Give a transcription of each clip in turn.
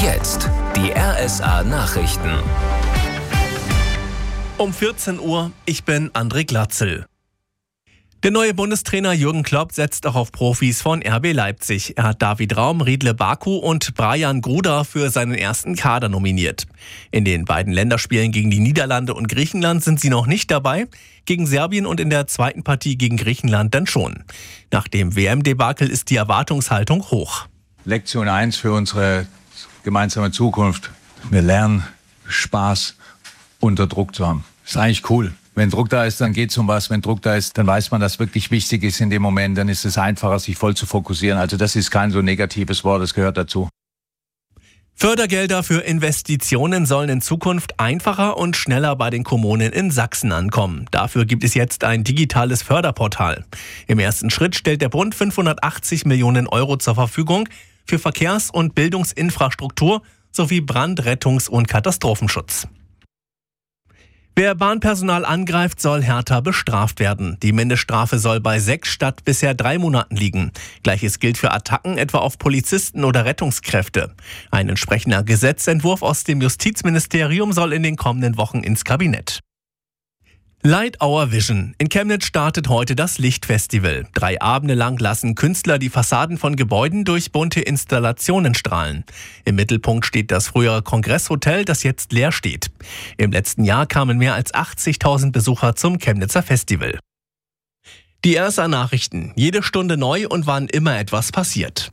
Jetzt die RSA Nachrichten. Um 14 Uhr, ich bin André Glatzel. Der neue Bundestrainer Jürgen Klopp setzt auch auf Profis von RB Leipzig. Er hat David Raum, Riedle Baku und Brian Gruda für seinen ersten Kader nominiert. In den beiden Länderspielen gegen die Niederlande und Griechenland sind sie noch nicht dabei, gegen Serbien und in der zweiten Partie gegen Griechenland dann schon. Nach dem WM-Debakel ist die Erwartungshaltung hoch. Lektion 1 für unsere gemeinsame Zukunft. Wir lernen, Spaß unter Druck zu haben. Ist eigentlich cool. Wenn Druck da ist, dann geht es um was. Wenn Druck da ist, dann weiß man, dass wirklich wichtig ist in dem Moment. Dann ist es einfacher, sich voll zu fokussieren. Also das ist kein so negatives Wort, das gehört dazu. Fördergelder für Investitionen sollen in Zukunft einfacher und schneller bei den Kommunen in Sachsen ankommen. Dafür gibt es jetzt ein digitales Förderportal. Im ersten Schritt stellt der Bund 580 Millionen Euro zur Verfügung für Verkehrs- und Bildungsinfrastruktur sowie Brand-, Rettungs- und Katastrophenschutz. Wer Bahnpersonal angreift, soll härter bestraft werden. Die Mindeststrafe soll bei 6 statt bisher 3 Monaten liegen. Gleiches gilt für Attacken etwa auf Polizisten oder Rettungskräfte. Ein entsprechender Gesetzentwurf aus dem Justizministerium soll in den kommenden Wochen ins Kabinett. Light Our Vision. In Chemnitz startet heute das Lichtfestival. 3 Abende lang lassen Künstler die Fassaden von Gebäuden durch bunte Installationen strahlen. Im Mittelpunkt steht das frühere Kongresshotel, das jetzt leer steht. Im letzten Jahr kamen mehr als 80.000 Besucher zum Chemnitzer Festival. Die RSA Nachrichten. Jede Stunde neu und wann immer etwas passiert.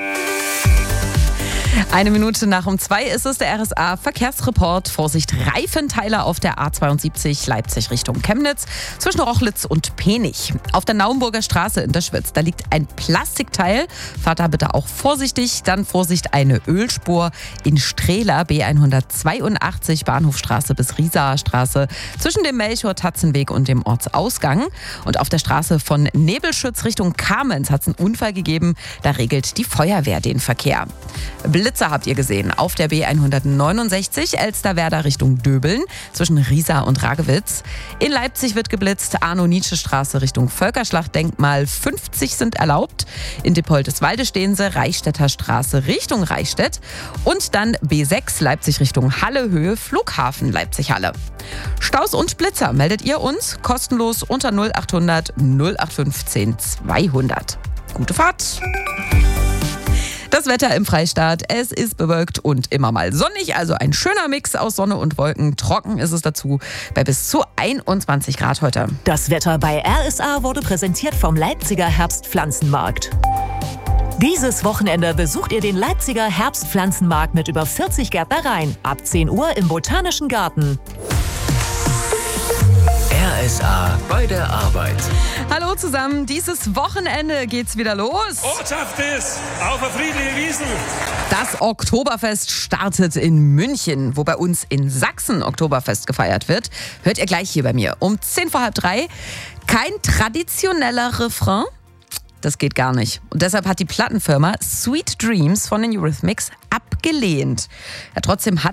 1 Minute nach um 2 ist es der RSA Verkehrsreport. Vorsicht, Reifenteiler auf der A72 Leipzig Richtung Chemnitz zwischen Rochlitz und Penich. Auf der Naumburger Straße in der Schwitz, da liegt ein Plastikteil. Fahrt da bitte auch vorsichtig. Dann Vorsicht, eine Ölspur in Strehla, B182 Bahnhofstraße bis Riesaer Straße zwischen dem Melchior-Tatzenweg und dem Ortsausgang. Und auf der Straße von Nebelschütz Richtung Kamenz hat es einen Unfall gegeben. Da regelt die Feuerwehr den Verkehr. Blitzer habt ihr gesehen auf der B169 Elsterwerda Richtung Döbeln zwischen Riesa und Ragewitz. In Leipzig wird geblitzt, Arno-Nietzsche-Straße Richtung Völkerschlachtdenkmal 50 sind erlaubt. In Dippoldeswalde stehen sie, Reichstätter Straße Richtung Reichstätt. Und dann B6 Leipzig Richtung Halle, Höhe Flughafen Leipzig-Halle. Staus und Blitzer meldet ihr uns kostenlos unter 0800 0815 200. Gute Fahrt! Das Wetter im Freistaat, es ist bewölkt und immer mal sonnig, also ein schöner Mix aus Sonne und Wolken. Trocken ist es dazu bei bis zu 21 Grad heute. Das Wetter bei RSA wurde präsentiert vom Leipziger Herbstpflanzenmarkt. Dieses Wochenende besucht ihr den Leipziger Herbstpflanzenmarkt mit über 40 Gärtnereien. Ab 10 Uhr im Botanischen Garten. RSA bei der Arbeit. Hallo zusammen, dieses Wochenende geht's wieder los. Ortschaft ist auf eine friedliche Wiesn. Das Oktoberfest startet in München, wo bei uns in Sachsen Oktoberfest gefeiert wird. Hört ihr gleich hier bei mir um 2:10. Kein traditioneller Refrain. Das geht gar nicht. Und deshalb hat die Plattenfirma Sweet Dreams von den Eurythmics abgelehnt. Ja, trotzdem hat